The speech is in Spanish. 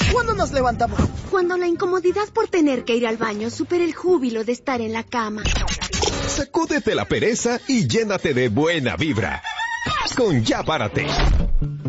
¿Cuándo nos levantamos? Cuando la incomodidad por tener que ir al baño supera el júbilo de estar en la cama. Sacúdete la pereza y llénate de buena vibra. Con Ya Párate.